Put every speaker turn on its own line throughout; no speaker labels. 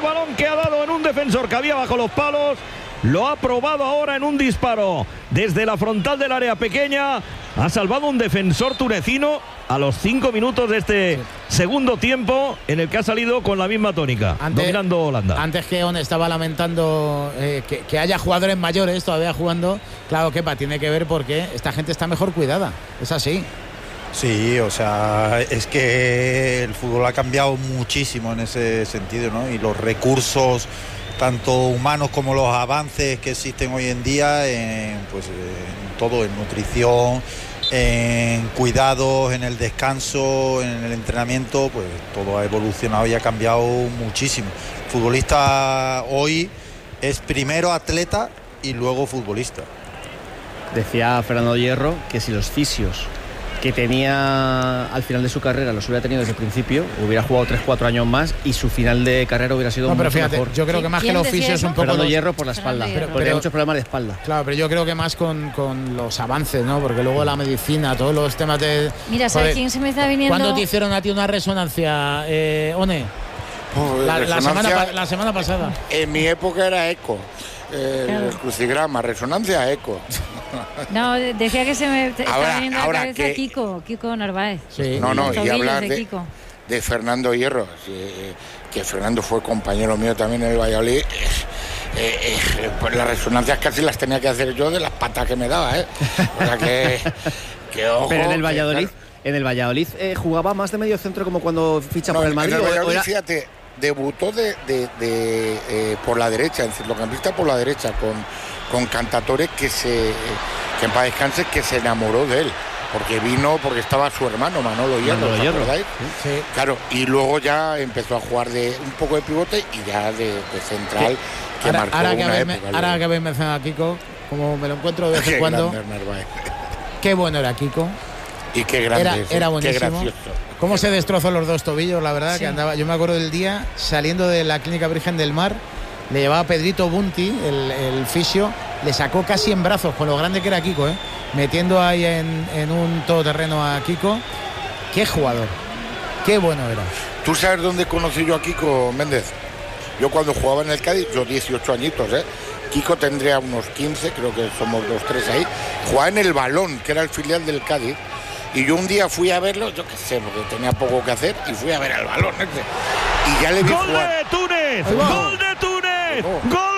balón que ha dado en un defensor que había bajo los palos. Lo ha probado ahora en un disparo desde la frontal del área pequeña. Ha salvado un defensor tunecino a los 5 minutos de este segundo tiempo, en el que ha salido con la misma tónica, dominando Holanda.
Antes que One estaba lamentando que haya jugadores mayores todavía jugando. Claro, Kepa, tiene que ver porque esta gente está mejor cuidada. Es así.
Sí, o sea, es que el fútbol ha cambiado muchísimo en ese sentido, ¿no? Y los recursos, tanto humanos como los avances que existen hoy en día, en todo, en nutrición, en cuidados, en el descanso, en el entrenamiento, pues todo ha evolucionado y ha cambiado muchísimo. El futbolista hoy es primero atleta y luego futbolista.
Decía Fernando Hierro que si los fisios que tenía al final de su carrera los hubiera tenido desde el principio, hubiera jugado 3-4 años más y su final de carrera hubiera sido
pero
mucho
fíjate,
mejor.
Yo creo que más que los fisios un poco
Fernando Hierro por la espalda, porque hay muchos problemas de espalda.
Claro, pero yo creo que más con los avances, ¿no? Porque luego la medicina, todos los temas de...
Mira, ¿sabes quién se me está viniendo?
¿Cuándo te hicieron a ti una resonancia, One? La semana pasada.
En mi época era eco. El crucigrama, resonancia, eco.
No, decía que se me está viniendo a la cabeza
que...
Kiko Narváez.
Sí. No, y hablar de Fernando Hierro, que Fernando fue compañero mío también en el Valladolid. Pues las resonancias casi las tenía que hacer yo de las patas que me daba, O sea que ojo.
Pero en el Valladolid, jugaba más de medio centro como cuando ficha por el Madrid.
En el Valladolid, fíjate, debutó por la derecha, en centrocampista por la derecha, con Cantatore, que en paz descanse, que se enamoró de él, porque estaba su hermano Manolo Hierro, ¿os acordáis? Sí. Claro, y luego ya empezó a jugar de un poco de pivote y ya de central, que marcó una época.
Ahora que habéis mencionado a Kiko, como me lo encuentro de vez en cuando, qué bueno era Kiko.
Y qué grande,
era buenísimo.
Qué gracioso.
Cómo se destrozó los dos tobillos, la verdad, que andaba. Yo me acuerdo del día saliendo de la Clínica Virgen del Mar, le llevaba Pedrito Bunti, el fisio, le sacó casi en brazos con lo grande que era Kiko, metiendo ahí en un todoterreno a Kiko. Qué jugador, qué bueno era.
¿Tú sabes dónde conocí yo a Kiko, Méndez? Yo cuando jugaba en el Cádiz, yo 18 añitos, Kiko tendría unos 15, creo que somos los tres ahí. Jugaba en el Balón, que era el filial del Cádiz. Y yo un día fui a verlo, yo qué sé, porque tenía poco que hacer, y fui a ver al Balón. Y ya le vi
¡Gol
jugar.
de Túnez! ¡Gol de Túnez! ¡Gol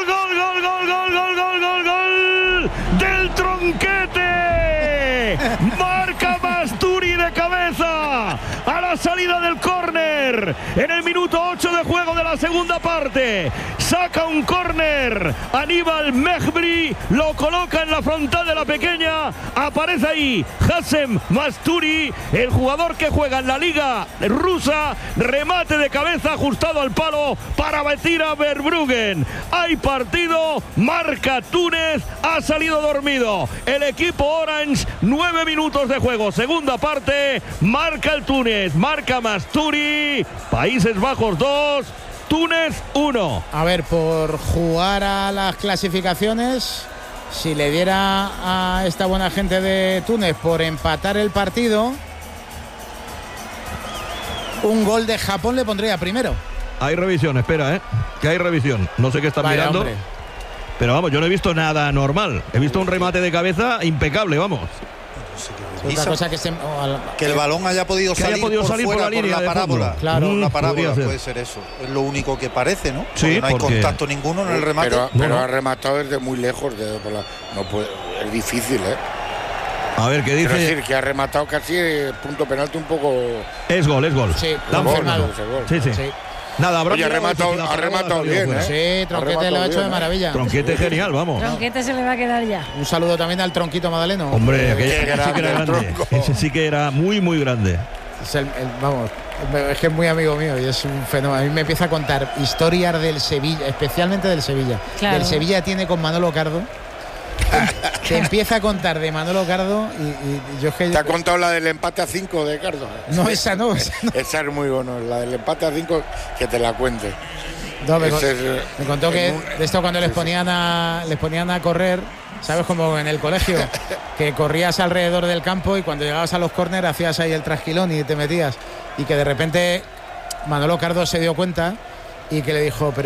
del Tronquete! Marca Masturi de cabeza a la salida del córner en el minuto 8 de juego de la segunda parte. Saca un córner Aníbal Mejbri, lo coloca en la frontal de la pequeña. Aparece ahí Hassem Masturi, el jugador que juega en la liga rusa. Remate de cabeza ajustado al palo para batir a Verbruggen. Hay partido, marca Túnez, ha salido dormido el equipo Orange. 9 minutos de juego, segunda parte, marca el Túnez, marca Masturi. Países Bajos 2, Túnez 1.
A ver, por jugar a las clasificaciones, si le diera a esta buena gente de Túnez por empatar el partido, un gol de Japón le pondría primero.
Hay revisión, espera, que hay revisión. No sé qué están mirando. Hombre. Pero vamos, yo no he visto nada normal. He visto un remate de cabeza impecable, vamos.
Otra cosa
que el balón haya podido salir por la línea, por la parábola.
Claro,
la parábola puede ser eso. Es lo único que parece, ¿no?
Sí,
no hay contacto ninguno en el remate.
Pero ha rematado desde muy lejos. No puede, es difícil,
A ver, ¿qué dice?
Quiero decir que ha rematado casi punto penalti un poco.
Es gol.
Sí,
sí. Nada,
oye, ha rematado bien,
Sí, Tronquete lo ha hecho de maravilla.
Tronquete genial, vamos.
Tronquete se le va a quedar ya.
Un saludo también al Tronquito Madaleno.
Hombre, ese sí que era grande. Ese sí que era muy, muy grande.
Vamos, es que es muy amigo mío y es un fenómeno. A mí me empieza a contar historias del Sevilla, especialmente del Sevilla.
Claro.
Del Sevilla tiene con Manolo Cardo. Te empieza a contar de Manolo Cardo y yo es que...
¿Te ha contado la del empate a 5 de Cardo?
No, esa no.
Esa es muy bueno, la del empate a 5, que te la cuente.
No, me contó que de esto cuando les ponían a correr, ¿sabes? Como en el colegio, que corrías alrededor del campo y cuando llegabas a los córner hacías ahí el trasquilón y te metías. Y que de repente Manolo Cardo se dio cuenta y que le dijo...